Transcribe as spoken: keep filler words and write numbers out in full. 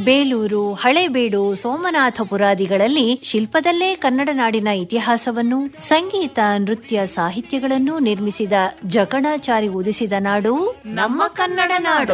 ಬೇಲೂರು, ಹಳೇಬೀಡು, ಸೋಮನಾಥಪುರಾದಿಗಳಲ್ಲಿ ಶಿಲ್ಪದಲ್ಲೇ ಕನ್ನಡ ನಾಡಿನ ಇತಿಹಾಸವನ್ನು, ಸಂಗೀತ, ನೃತ್ಯ, ಸಾಹಿತ್ಯಗಳನ್ನು ನಿರ್ಮಿಸಿದ ಜಕಣಾಚಾರಿ ಉದಿಸಿದ ನಾಡು ನಮ್ಮ ಕನ್ನಡ ನಾಡು.